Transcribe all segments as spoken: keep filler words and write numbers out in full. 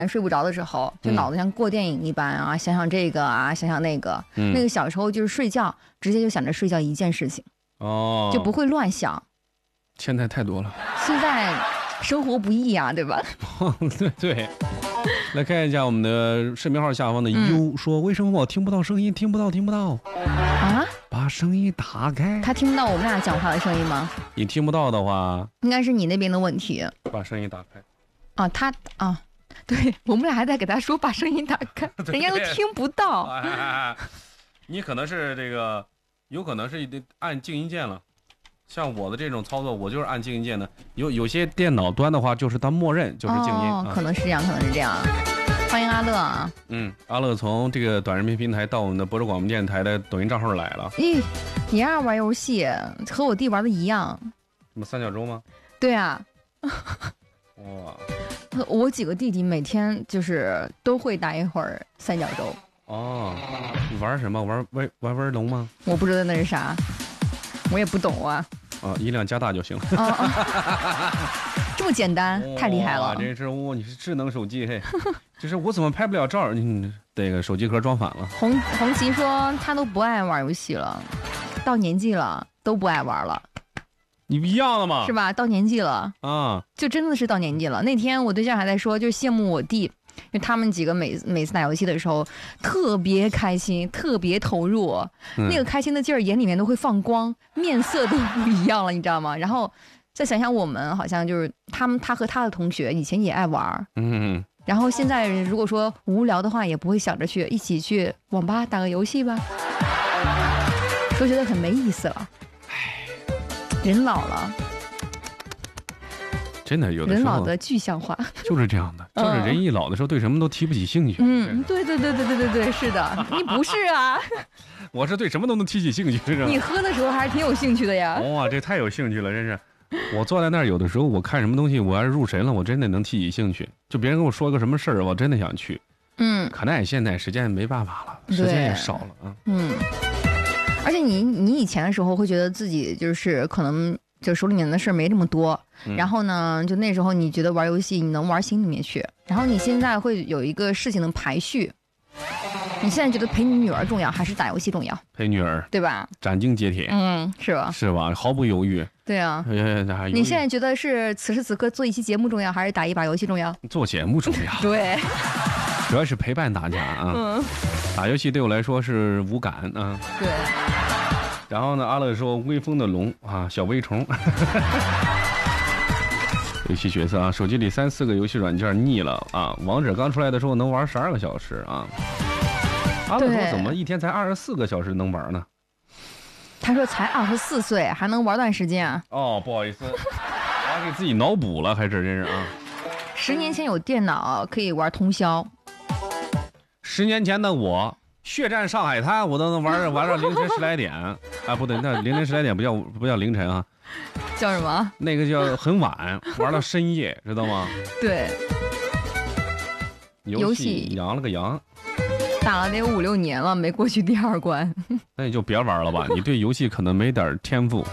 睡不着的时候，就脑子像过电影一般啊，嗯、想想这个啊，想想那个。嗯、那个小时候就是睡觉，直接就想着睡觉一件事情， 哦， 就不会乱想。 现在太多了。 现在生活不易啊，对吧？ 对对。来看一下我们的视频号下方的 U、嗯、说，为什么我听不到声音？听不到，听不到啊！ 把声音打开。 他听不到我们俩讲话的声音吗？ 你听不到的话， 应该是你那边的问题。 把声音打开。 啊，他啊。对，我们俩还在给他说把声音打开，人家都听不到。 哎哎哎你可能是这个，有可能是按静音键了。像我的这种操作，我就是按静音键的。有有些电脑端的话，就是它默认就是静音。 哦，啊、可能是这样，可能是这样。欢迎阿乐啊。 嗯，阿乐从这个短视频平台到我们的博士广播电台的抖音账号来了。 咦，你爱玩游戏，和我弟玩的一样。 什么三角洲吗？ 对啊。 哇。 我几个弟弟每天就是都会打一会儿三角洲。 哦，你玩什么？玩玩玩玩龙吗？ 我不知道那是啥，我也不懂啊。 啊，音量加大就行了。 哦哦、这么简单，太厉害了！ 这是哇，你是智能手机嘿。就是我怎么拍不了照？你这个手机壳装反了。 红红旗说他都不爱玩游戏了，到年纪了都不爱玩了。 你不一样了吗？ 是吧？到年纪了啊， 就真的是到年纪了。那天我对象还在说，就羡慕我弟，因为他们几个每每次打游戏的时候特别开心，特别投入，嗯、那个开心的劲儿眼里面都会放光，面色都不一样了，你知道吗？然后再想想我们，好像就是他们，他和他的同学以前也爱玩， 嗯， 然后现在如果说无聊的话，也不会想着去一起去网吧打个游戏吧，都觉得很没意思了。人老了， 真的有的时候人老的具象化， 就是这样的，就是人一老的时候对什么都提不起兴趣。 嗯，对对对对对对对，是的，你不是啊？ 我是对什么都能提起兴趣，是吧？ 你喝的时候还是挺有兴趣的呀。 哇，这太有兴趣了，真是！我坐在那儿，有的时候我看什么东西，我要是入神了，我真的能提起兴趣。就别人跟我说个什么事儿，我真的想去。 嗯， 可奈现在时间没办法了，时间也少了啊。 嗯。而且你你以前的时候会觉得自己就是可能就手里面的事儿没这么多，嗯、然后呢，就那时候你觉得玩游戏你能玩心里面去，然后你现在会有一个事情的排序。你现在觉得陪你女儿重要还是打游戏重要？ 陪女儿， 对吧？ 斩钉截铁， 嗯，是吧？ 是吧？毫不犹豫。 对啊。你现在觉得是此时此刻做一期节目重要，还是打一把游戏重要？ 做节目重要。 对。 主要是陪伴大家啊。嗯。打游戏对我来说是无感啊。 对。 然后呢，阿乐说微风的龙啊，小微虫。游戏角色啊，手机里三四个游戏软件腻了啊。王者刚出来的时候能玩十二个小时啊。阿乐说怎么一天才二十四个小时能玩呢？ 他说才二十四岁还能玩段时间啊。 哦，不好意思，我给自己脑补了，还是真是啊。 十年前有电脑可以玩通宵。 十年前的我。血战上海滩，我都能玩玩到凌晨十来点啊！不对，那凌晨十来点不叫不叫凌晨啊， 叫什么？ 那个叫很晚，玩到深夜，知道吗？ 对。 游戏羊了个羊， 打了得有五六年了，没过去第二关。 那你就别玩了吧，你对游戏可能没点天赋。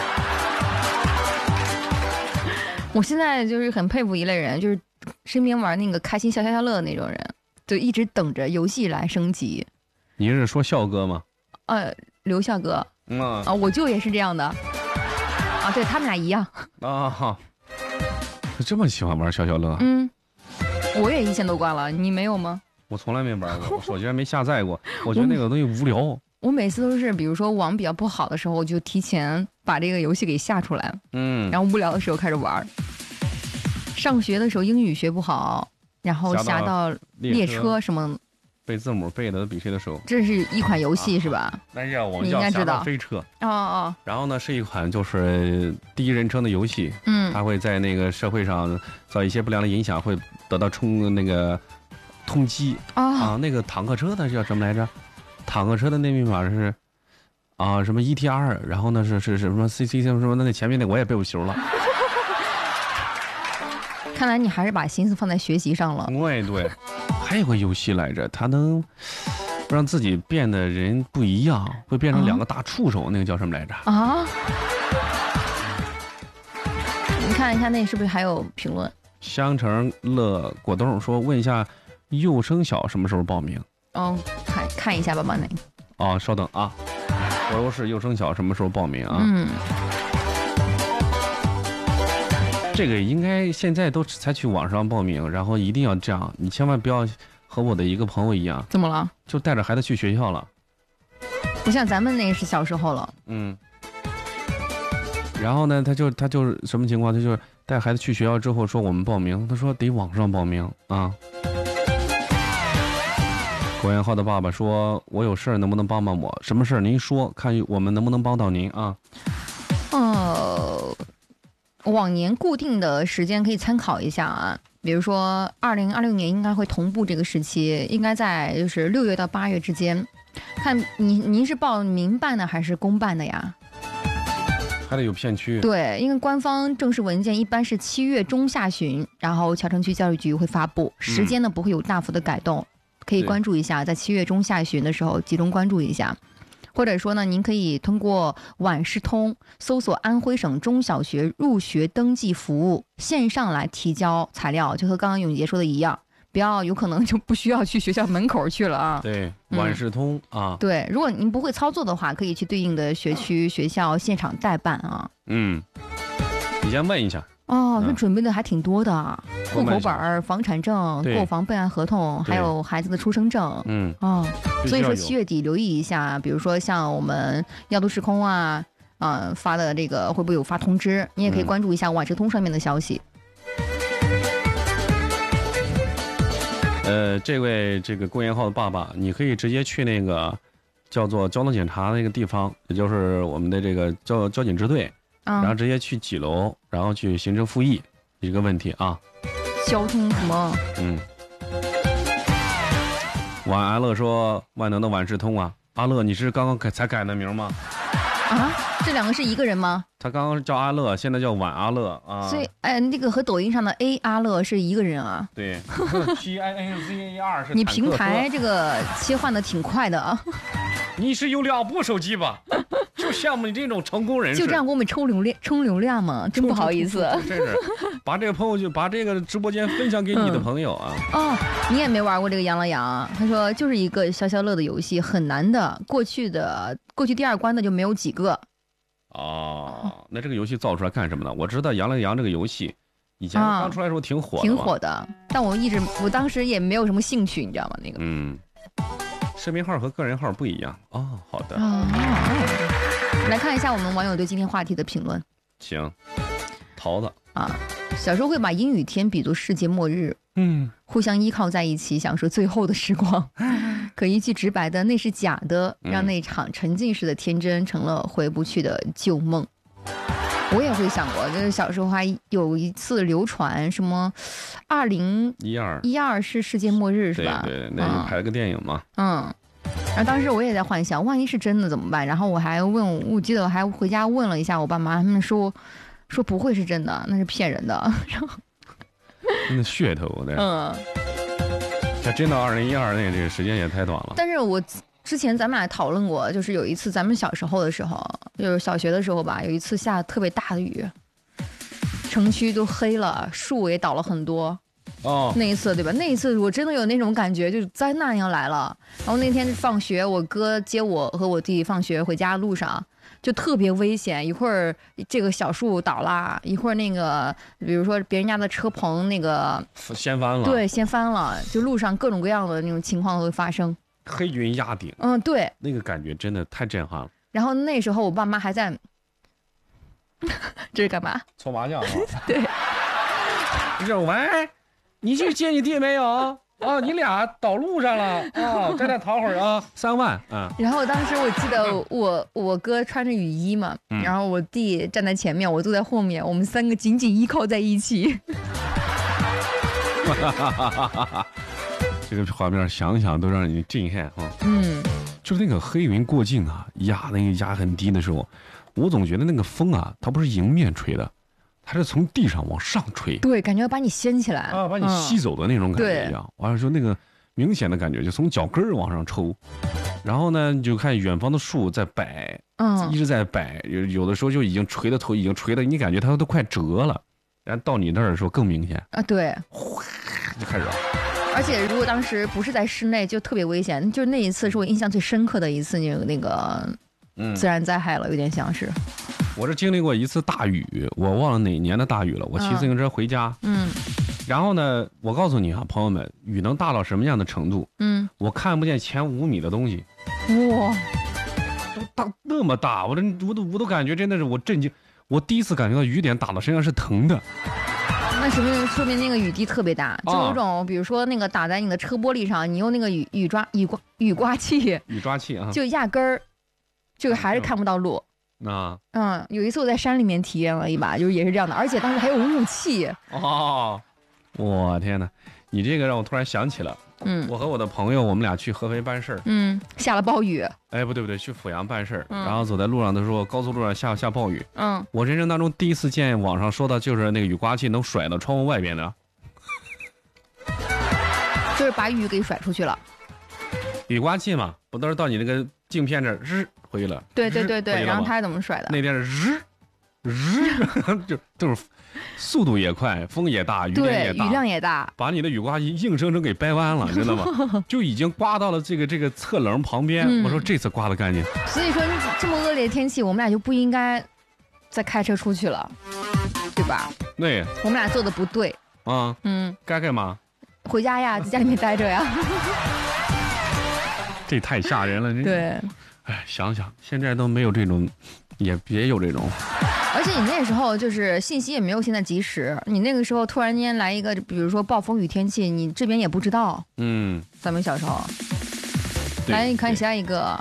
我现在就是很佩服一类人，就是身边玩那个开心消消消乐的那种人，就一直等着游戏来升级。 你是说笑哥吗？ 呃，刘笑哥。 嗯啊， 啊我舅也是这样的。啊，对他们俩一样。 啊哈，这么喜欢玩消消乐？ 嗯，我也一千多关了，你没有吗？ 我从来没玩过，我手机还没下载过。我觉得那个东西无聊。我, 我每次都是，比如说网比较不好的时候，我就提前把这个游戏给下出来， 嗯， 然后无聊的时候开始玩。上学的时候英语学不好，然后下到列车什么。 背字母背的比谁的熟。 这是一款游戏、啊、是吧？ 但是我们叫侠盗飞车。 哦哦。 然后呢，是一款就是第一人称的游戏。 嗯。 它会在那个社会上遭一些不良的影响，会得到冲那个通缉、 哦、 啊。那个坦克车的叫什么来着？坦克车的那密码是啊什么 E T R， 然后呢是是什么 C C 什么什么，那前面那我也背不熟了。 看来你还是把心思放在学习上了。 对对。还有个游戏来着，它能让自己变得人不一样，会变成两个大触手，啊、那个叫什么来着？ 啊！你看一下那是不是还有评论？ 香橙乐果冻说问一下，幼升小什么时候报名？ 哦，看看一下吧，妈奶。 哦，稍等啊，我说是幼升小什么时候报名啊？ 嗯。 这个应该现在都采取网上报名，然后一定要这样，你千万不要和我的一个朋友一样。 怎么了？ 就带着孩子去学校了。 不像咱们那是小时候了。 嗯。然后呢，他就他就是什么情况？他就是带孩子去学校之后说我们报名，他说得网上报名啊。郭元浩的爸爸说：“我有事儿，能不能帮帮我？什么事儿？您说，看我们能不能帮到您啊？” 呃。往年固定的时间可以参考一下啊，比如说二零二六年应该会同步这个时期，应该在就是六月到八月之间。看您您是报民办的还是公办的呀？ 还得有片区。 对，因为官方正式文件一般是七月中下旬，然后桥城区教育局会发布，时间呢不会有大幅的改动，可以关注一下，在七月中下旬的时候集中关注一下。或者说呢，您可以通过晚视通搜索安徽省中小学入学登记服务，线上来提交材料，就和刚刚永杰说的一样，不要有可能就不需要去学校门口去了啊。 对，晚视通、嗯、啊。 对，如果您不会操作的话，可以去对应的学区学校现场代办啊。 嗯，你先问一下。 哦，那准备的还挺多的，户口本、房产证、 对购房备案合同，还有孩子的出生证。 嗯， 哦，所以说七月底留意一下，比如说像我们要读时空啊，啊、呃、发的这个会不会有发通知？你也可以关注一下晚视通上面的消息。 嗯、呃，这位这个郭元浩的爸爸，你可以直接去那个叫做交通检查那个地方，也就是我们的这个交交警支队。然后直接去几楼，然后去行政复议一个问题啊。 交通什么？ 嗯。晚阿乐说万能的晚视通啊，阿乐你是刚刚改才改的名吗？ 啊，这两个是一个人吗？ 他刚刚叫阿乐，现在叫晚阿乐啊。 所以哎，那个和抖音上的 A 阿乐是一个人啊。 对 ，G I N Z A R 是。 你平台这个切换的挺快的啊。 你是有两部手机吧？就像你这种成功人士， 就这样给我们抽流量，充流量吗？真不好意思， 真是把这个朋友就把这个直播间分享给你的朋友啊。 嗯、哦，你也没玩过这个羊了羊？他说就是一个消消乐的游戏，很难的，过去的过去第二关的就没有几个。 哦，那这个游戏造出来干什么呢？我知道羊了羊这个游戏以前刚出来的时候挺火的、啊， 挺火的，但我一直我当时也没有什么兴趣，你知道吗？那个嗯。视频号和个人号不一样哦。好的、 哦，来看一下我们网友对今天话题的评论。 行，桃子啊，小时候会把阴雨天比作世界末日， 嗯， 互相依靠在一起，享受最后的时光。可一句直白的那是假的，让那场沉浸式的天真成了回不去的旧梦。我也会想过，就是小时候还有一次流传什么，二零一二一二是世界末日是吧？ 对对，那就拍了个电影嘛。 嗯，然后当时我也在幻想，万一是真的怎么办？然后我还问，我记得我还回家问了一下我爸妈，他们说说不会是真的，那是骗人的。然后那噱头的， 嗯， 这真到二零一二那这个时间也太短了。 但是我。之前咱们俩讨论过，就是有一次咱们小时候的时候，就是小学的时候吧，有一次下特别大的雨，城区都黑了，树也倒了很多。 哦， 那一次对吧？那一次我真的有那种感觉，就是灾难要来了。然后那天放学，我哥接我和我弟放学回家的路上，就特别危险，一会儿这个小树倒了，一会儿那个比如说别人家的车棚那个掀翻了， 对，掀翻了，就路上各种各样的那种情况都会发生。 黑云压顶， 嗯，对， 那个感觉真的太震撼了。 然后那时候我爸妈还在，这是干嘛？ 搓麻将啊？ 对。 这喂，你去接你弟没有？啊，你俩倒路上了啊！在那躺会儿啊，三万啊。 然后当时我记得我我哥穿着雨衣嘛， 嗯、 然后我弟站在前面，我坐在后面，我们三个紧紧依靠在一起。 这个画面想想都让你震撼啊！ 嗯， 就是那个黑云过境啊，压那个压很低的时候，我总觉得那个风啊，它不是迎面吹的，它是从地上往上吹， 对，感觉要把你掀起来啊，把你吸走的那种感觉一样。完、嗯、了说那个明显的感觉就从脚跟儿往上抽，然后呢，你就看远方的树在摆， 嗯， 一直在摆，有有的时候就已经垂的头已经垂的，你感觉它都快折了。 然后到你那儿的时候更明显啊，对， 哗就开始了。 而且如果当时不是在室内，就特别危险。就那一次是我印象最深刻的一次那个那个自然灾害了，有点像是。 我是经历过一次大雨，我忘了哪年的大雨了。我骑自行车回家，嗯，然后呢，我告诉你啊，朋友们，雨能大到什么样的程度？嗯，我看不见前五米的东西。哇，大那么大，我这我都我都感觉真的是我震惊。我第一次感觉到雨点打到身上是疼的。 那说明说明那个雨滴特别大，就有种、啊、比如说那个打在你的车玻璃上，你用那个雨雨抓雨刮雨刮器， 雨抓器啊， 就压根儿就还是看不到路。啊，嗯，有一次我在山里面体验了一把，就是也是这样的，而且当时还有雾气。 哦，我天哪，你这个让我突然想起了，嗯，我和我的朋友，我们俩去合肥办事儿， 嗯，下了暴雨。 哎，不对不对，去阜阳办事儿、嗯，然后走在路上的时候，高速路上下下暴雨。 嗯， 我人生当中第一次见网上说的就是那个雨刮器能甩到窗户外边的， 就是把雨给甩出去了。 雨刮器嘛，不都是到你那个镜片这日回了？ 对对对对，然后他是怎么甩的？ 那天是日日，就就是速度也快，风也大，雨量也大， 雨量也大， 把你的雨刮器硬生生给掰弯了，知道吗？就已经刮到了这个这个侧棱旁边、嗯。我说这次刮得干净。 所以说这么恶劣的天气，我们俩就不应该再开车出去了，对吧？ 对， 我们俩做的不对啊。嗯，该干嘛？ 回家呀，在家里面待着呀。 这太吓人了， 对。 哎，想想现在都没有这种，也别有这种。 而且你那时候就是信息也没有现在及时，你那个时候突然间来一个，比如说暴风雨天气，你这边也不知道。嗯，咱们小时候。来，你看下一个。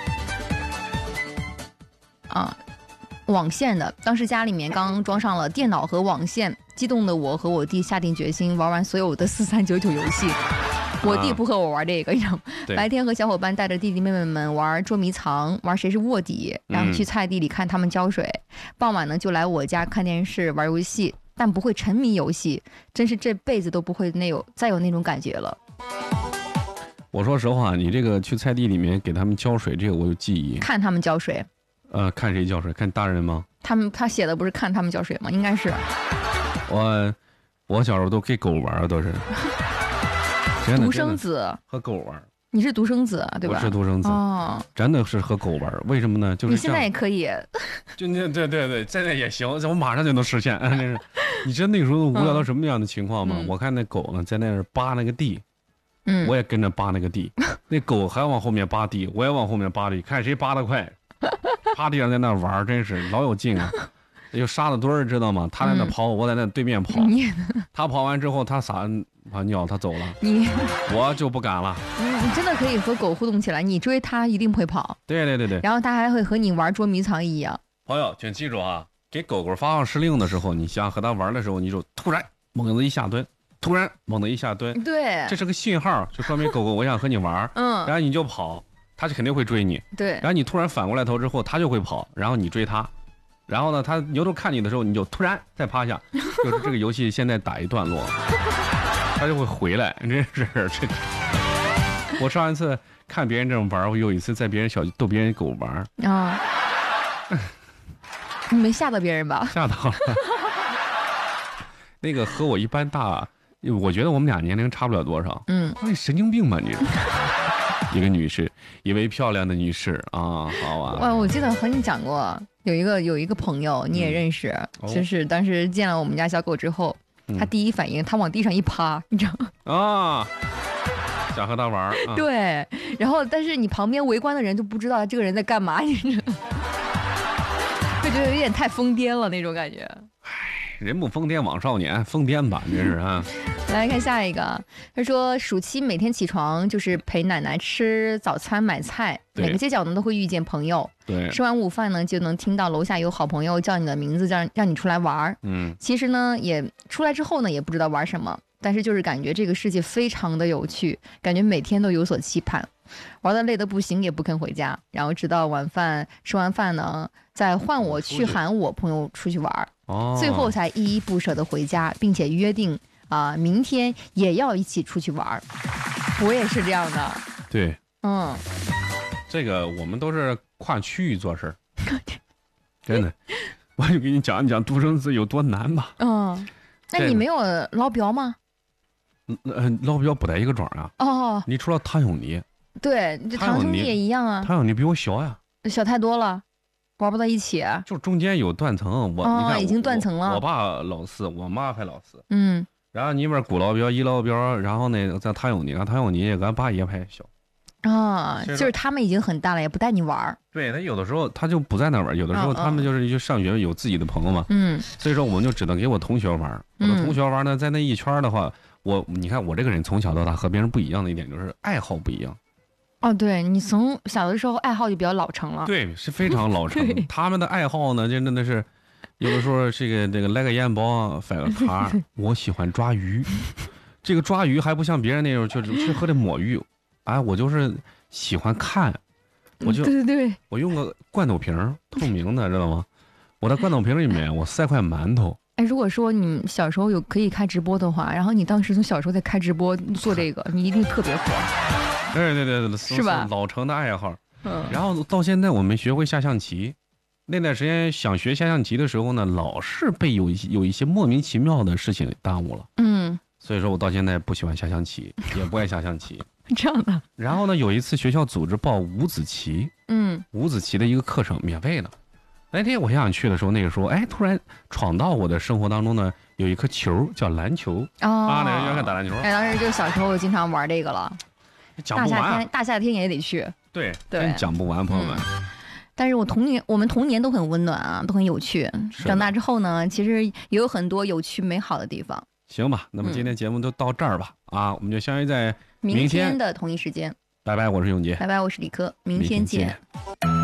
啊，网线的，当时家里面刚装上了电脑和网线，激动的我和我弟下定决心玩完所有的四三九九游戏。我弟不和我玩这个，你知道吗？白天和小伙伴带着弟弟妹妹们玩捉迷藏，玩谁是卧底，然后去菜地里看他们浇水。嗯、傍晚呢，就来我家看电视、玩游戏，但不会沉迷游戏，真是这辈子都不会那有再有那种感觉了。 我说实话，你这个去菜地里面给他们浇水，这个我有记忆。 看他们浇水。 呃，看谁浇水？看大人吗？ 他们他写的不是看他们浇水吗？应该是。 我我小时候都给狗玩，都是。 独生子和狗玩， 你是独生子对吧？ 我是独生子哦，真的是和狗玩，为什么呢？就是你现在也可以， 就那对对对，现在也行，我马上就能实现。真是，你知道那个时候无聊到什么样的情况吗？嗯、我看那狗呢在那儿扒那个地，嗯，我也跟着扒那个地，那狗还往后面扒地，我也往后面扒地，看谁扒得快，趴地上在那玩，真是老有劲啊。有沙子堆儿，知道吗？他在那跑，嗯、我在那对面跑。他跑完之后，他撒把尿，他走了。 你我就不敢了。 你你真的可以和狗互动起来，你追它一定会跑。 对对对对。 然后它还会和你玩捉迷藏一样。 朋友，请记住啊，给狗狗发放施令的时候，你想和它玩的时候，你就突然猛地一下蹲，突然猛地一下蹲。 对。 这是个信号，就说明狗狗我想和你玩。嗯。然后你就跑，它就肯定会追你。 对。 然后你突然反过来头之后，它就会跑，然后你追它。然后呢，他牛头看你的时候，你就突然再趴下，就是这个游戏现在打一段落，他就会回来，真是这。我上一次看别人这种玩，我有一次在别人小区逗别人狗玩啊， 你没吓到别人吧？ 吓到了。那个和我一般大，我觉得我们俩年龄差不了多少。嗯，你神经病吧你？一个女士，一位漂亮的女士啊，好啊。 哇，我记得和你讲过。有一个有一个朋友你也认识，嗯哦、就是当时见了我们家小狗之后，嗯、他第一反应他往地上一趴，你知道吗？ 啊，想和他玩、 啊。对，然后但是你旁边围观的人就不知道这个人在干嘛，你知道吗？会觉得有点太疯癫了那种感觉。 唉，人不疯癫枉少年，疯癫吧，真是啊。 来看下一个，他说暑期每天起床就是陪奶奶吃早餐买菜，每个街角呢都会遇见朋友。 对， 吃完午饭呢就能听到楼下有好朋友叫你的名字，让让你出来玩。嗯，其实呢也出来之后呢也不知道玩什么，但是就是感觉这个世界非常的有趣，感觉每天都有所期盼，玩的累得不行也不肯回家，然后直到晚饭吃完饭呢再换我去喊我朋友出去玩，哦、最后才依依不舍的回家，并且约定。啊，明天也要一起出去玩，我也是这样的。 对， 嗯， 这个我们都是跨区域做事儿，真的。 我就给你讲一讲独生子有多难吧。 嗯，那你没有老表吗？ 呃，老表不在一个庄啊。 哦， 你除了堂兄弟， 对，这堂兄弟也一样啊。 堂兄弟比我小呀， 小太多了，玩不到一起。 就中间有断层，我、 哦、 你看已经断层了。 我, 我爸老四，我妈还老四。 嗯。 然后你边姑老表、姨老表，然后呢，咱堂兄弟，俺堂兄弟，俺爸也还小。 啊，就是他们已经很大了，也不带你玩。 对，他有的时候他就不在那玩，有的时候他们就是去上学，有自己的朋友嘛。 嗯。 所以说我们就只能给我同学玩。我的同学玩呢，在那一圈的话，我你看我这个人从小到大和别人不一样的一点就是爱好不一样。 哦，对，你从小的时候爱好就比较老成了。 对，是非常老成。他们的爱好呢，就真的是有的时候这个这个来个烟包，翻个卡。我喜欢抓鱼，这个抓鱼还不像别人那种就是去喝的抹鱼。哎，我就是喜欢看，我就对对对， 我用个罐头瓶，透明的，知道吗？我在罐头瓶里面我塞块馒头。 哎，如果说你小时候有可以开直播的话，然后你当时从小时候在开直播做这个，你一定特别火。 对对对对， 是吧？ 老成的爱好。 嗯。 然后到现在我们学会下象棋，那段时间想学下象棋的时候呢，老是被有一有一些莫名其妙的事情耽误了。 嗯。 所以说我到现在不喜欢下象棋，也不爱下象棋。 这样的。 然后呢，有一次学校组织报五子棋， 嗯， 五子棋的一个课程，免费的。那天我想去的时候，那个时候，哎，突然闯到我的生活当中呢，有一颗球叫篮球。 哦。 啊，那人愿意打篮球。 哎，当时就小时候经常玩这个了。 讲不完。 大夏天，大夏天也得去。 对对， 讲不完，朋友们。 嗯、但是我童年，我们童年都很温暖啊，都很有趣。长大之后呢，其实也有很多有趣美好的地方。 行吧，那么今天节目就到这儿吧。嗯、啊，我们就相约在明天的同一时间。 拜拜，我是永杰。 拜拜，我是李科，明天见。 明天见。